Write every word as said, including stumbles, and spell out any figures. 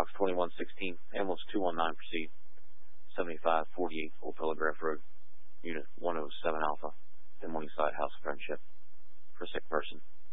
Mailbox twenty-one sixteen, ambulance two one nine, proceed. seventy-five forty-eight Old Telegraph Road, Unit one oh seven Alpha, Des Moines Side, House of Friendship, for a sick person.